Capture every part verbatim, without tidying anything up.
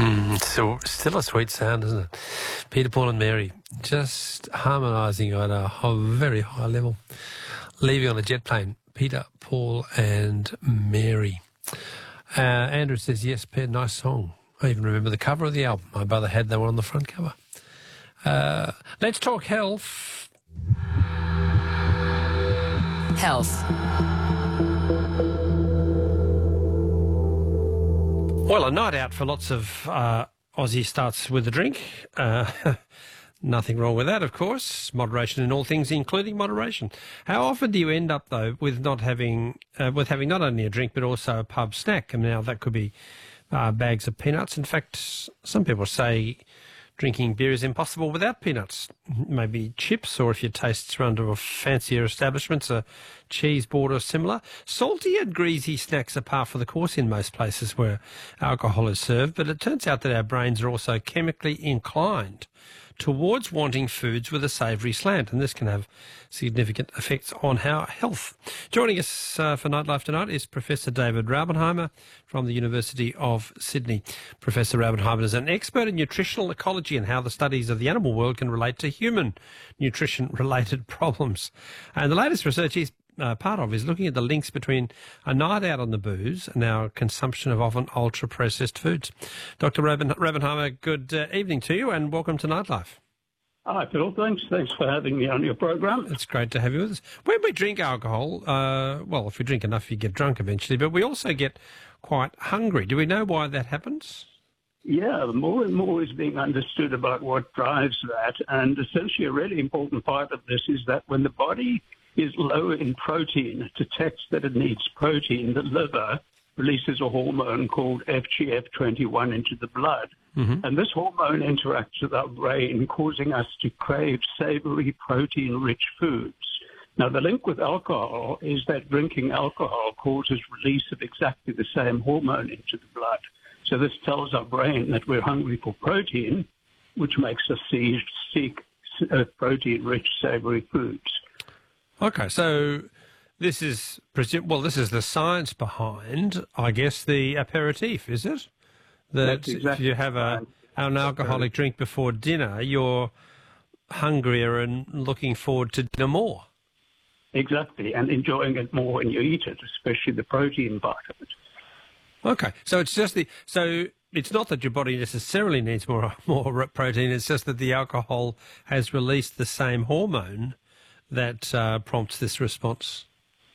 Mm, so still a sweet sound, isn't it? Peter, Paul and Mary, just harmonising on a ho- very high level. Leaving on a jet plane, Peter, Paul and Mary. Uh, Andrew says, yes, Peter, nice song. I even remember the cover of the album. My brother had that one on the front cover. Uh, let's talk health. Health. Well, a night out for lots of uh, Aussie starts with a drink. Uh, nothing wrong with that, of course. Moderation in all things, including moderation. How often do you end up, though, with not having, uh, with having not only a drink but also a pub snack? And now that could be uh, bags of peanuts. In fact, some people say drinking beer is impossible without peanuts. Maybe chips, or if your tastes run to a fancier establishments, a cheese board or similar. Salty and greasy snacks are par for the course in most places where alcohol is served, but it turns out that our brains are also chemically inclined towards wanting foods with a savoury slant, and this can have significant effects on our health. Joining us uh, for Nightlife tonight is Professor David Raubenheimer from the University of Sydney. Professor Raubenheimer is an expert in nutritional ecology and how the studies of the animal world can relate to human nutrition-related problems. And the latest research he's uh, part of is looking at the links between a night out on the booze and our consumption of often ultra-processed foods. Doctor Raben- Raubenheimer, good uh, evening to you and welcome to Nightlife. Hi, Phil. Thanks. Thanks for having me on your program. It's great to have you with us. When we drink alcohol, uh, well, if we drink enough, you get drunk eventually, but we also get quite hungry. Do we know why that happens? Yeah, more and more is being understood about what drives that. And essentially a really important part of this is that when the body is low in protein, it detects that it needs protein, the liver releases a hormone called F G F twenty-one into the blood. Mm-hmm. And this hormone interacts with our brain, causing us to crave savory, protein-rich foods. Now, the link with alcohol is that drinking alcohol causes release of exactly the same hormone into the blood. So this tells our brain that we're hungry for protein, which makes us see, seek uh, protein-rich, savory foods. Okay, so this is, well, this is the science behind, I guess, the aperitif, is it? That exactly if you have a, an alcoholic drink before dinner, you're hungrier and looking forward to dinner more. Exactly, and enjoying it more when you eat it, especially the protein part of it. Okay, so it's just the so it's not that your body necessarily needs more more protein. It's just that the alcohol has released the same hormone that uh, prompts this response.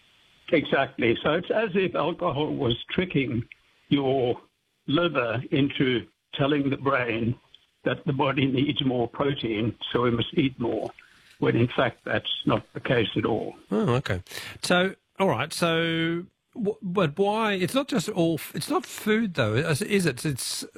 Exactly. So it's as if alcohol was tricking your liver into telling the brain that the body needs more protein, so we must eat more, when in fact that's not the case at all. Oh, okay. So, all right. So, but why? It's not just all. It's not food, though, is it? It's